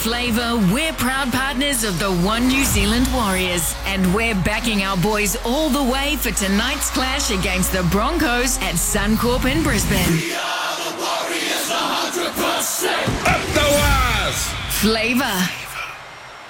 Flavour, we're proud partners of the One New Zealand Warriors, and we're backing our boys all the way for tonight's clash against the Broncos at Suncorp in Brisbane. We are the Warriors, 100%. Up the wires! Flavour.